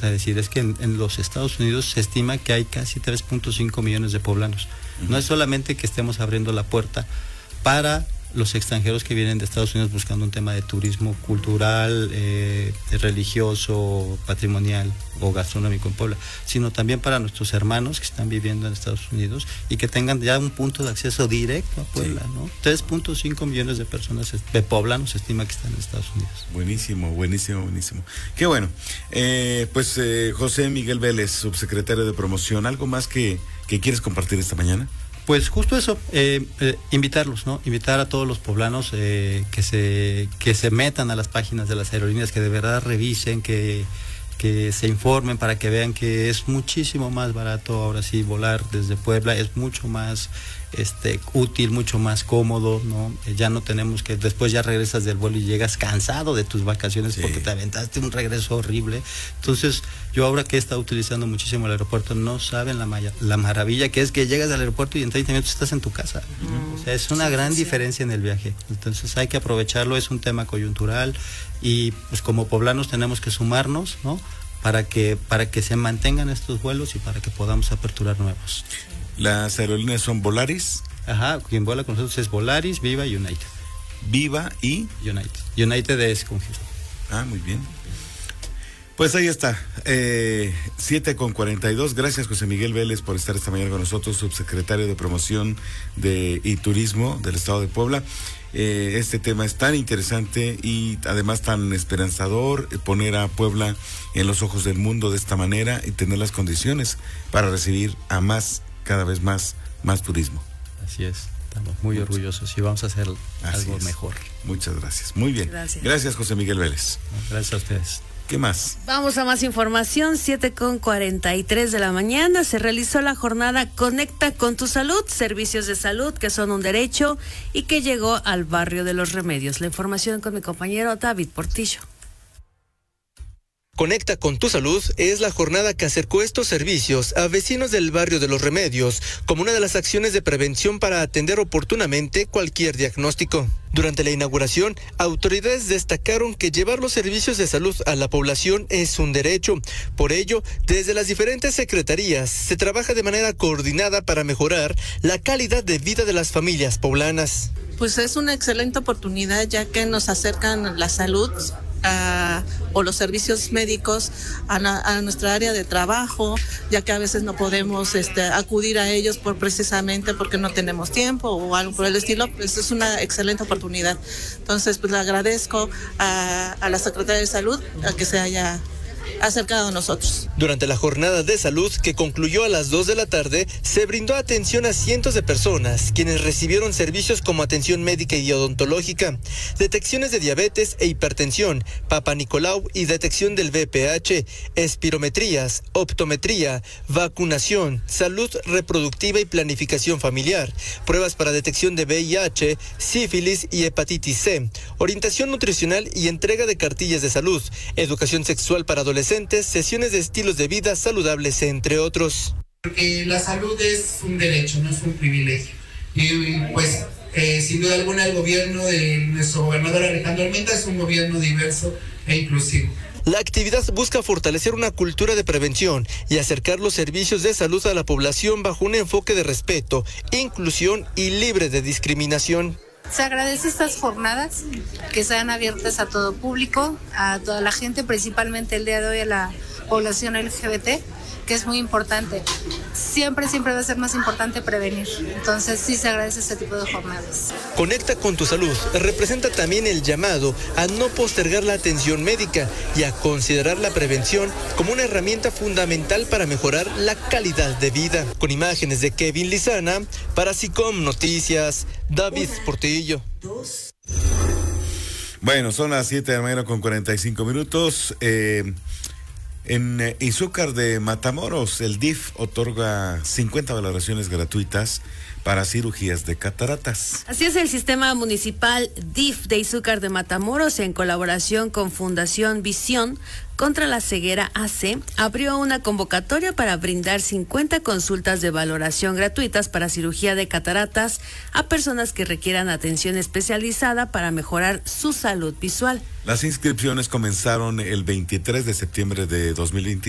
falta decir es que en los Estados Unidos se estima que hay casi 3.5 millones de poblanos. No es solamente que estemos abriendo la puerta para los extranjeros que vienen de Estados Unidos buscando un tema de turismo cultural, religioso, patrimonial o gastronómico en Puebla, sino también para nuestros hermanos que están viviendo en Estados Unidos y que tengan ya un punto de acceso directo a Puebla, ¿no? 3.5 millones de personas, de poblanos, se estima que están en Estados Unidos. Buenísimo. Qué bueno. José Miguel Vélez, subsecretario de Promoción, ¿algo más que quieres compartir esta mañana? Pues justo eso, invitarlos, ¿no? Invitar a todos los poblanos que se metan a las páginas de las aerolíneas, que de verdad revisen, que se informen para que vean que es muchísimo más barato ahora sí volar desde Puebla, es mucho más útil, mucho más cómodo, ¿no? Ya no tenemos que, después ya regresas del vuelo y llegas cansado de tus vacaciones porque te aventaste un regreso horrible. Entonces, yo ahora que he estado utilizando muchísimo el aeropuerto, no saben la maravilla que es que llegas al aeropuerto y en 30 minutos estás en tu casa. O sea, es una gran diferencia en el viaje. Entonces hay que aprovecharlo, es un tema coyuntural y pues como poblanos tenemos que sumarnos, ¿no? Para que se mantengan estos vuelos y para que podamos aperturar nuevos. ¿Las aerolíneas son Volaris? Ajá, quien vuela con nosotros es Volaris, Viva y United. Viva y United. United es con Houston. Ah, muy bien. Pues ahí está, 7:42. Gracias, José Miguel Vélez, por estar esta mañana con nosotros, subsecretario de Promoción y Turismo del Estado de Puebla. Este tema es tan interesante y además tan esperanzador, poner a Puebla en los ojos del mundo de esta manera y tener las condiciones para recibir a cada vez más turismo. Así es, estamos muy orgullosos y vamos a hacer algo mejor. Muchas gracias, muy bien. Gracias, José Miguel Vélez. Gracias a ustedes. ¿Qué más? Vamos a más información. 7:43 de la mañana se realizó la jornada Conecta con tu Salud, servicios de salud que son un derecho y que llegó al barrio de Los Remedios. La información con mi compañero David Portillo. Conecta con tu Salud es la jornada que acercó estos servicios a vecinos del barrio de Los Remedios como una de las acciones de prevención para atender oportunamente cualquier diagnóstico. Durante la inauguración, autoridades destacaron que llevar los servicios de salud a la población es un derecho. Por ello, desde las diferentes secretarías se trabaja de manera coordinada para mejorar la calidad de vida de las familias poblanas. Pues es una excelente oportunidad ya que nos acercan la salud o los servicios médicos a nuestra área de trabajo, ya que a veces no podemos acudir a ellos precisamente porque no tenemos tiempo o algo por el estilo. Pues es una excelente oportunidad. Entonces, pues le agradezco a la Secretaría de Salud a que se haya acercado a nosotros. Durante la jornada de salud que concluyó a las 2 de la tarde, se brindó atención a cientos de personas, quienes recibieron servicios como atención médica y odontológica, detecciones de diabetes e hipertensión, Papa Nicolau y detección del VPH, espirometrías, optometría, vacunación, salud reproductiva y planificación familiar, pruebas para detección de VIH, sífilis y hepatitis C, orientación nutricional y entrega de cartillas de salud, educación sexual para adolescentes, sesiones de estilos de vida saludables, entre otros. Porque la salud es un derecho, no es un privilegio. Y pues, sin duda alguna, el gobierno de nuestro gobernador Alejandro Armenta es un gobierno diverso e inclusivo. La actividad busca fortalecer una cultura de prevención y acercar los servicios de salud a la población bajo un enfoque de respeto, inclusión y libre de discriminación. Se agradece estas jornadas que sean abiertas a todo público, a toda la gente, principalmente el día de hoy a la población LGBT, que es muy importante. Siempre va a ser más importante prevenir. Entonces sí se agradece este tipo de jornadas. Conecta con tu Salud representa también el llamado a no postergar la atención médica y a considerar la prevención como una herramienta fundamental para mejorar la calidad de vida. Con imágenes de Kevin Lizana, para SICOM Noticias, David Portillo. Bueno, son las 7 de la mañana con 45 minutos. En Izúcar de Matamoros, el DIF otorga 50 valoraciones gratuitas para cirugías de cataratas. Así es, el sistema municipal DIF de Izúcar de Matamoros, en colaboración con Fundación Visión contra la Ceguera AC, abrió una convocatoria para brindar 50 consultas de valoración gratuitas para cirugía de cataratas a personas que requieran atención especializada para mejorar su salud visual. Las inscripciones comenzaron el 23 de septiembre de 2023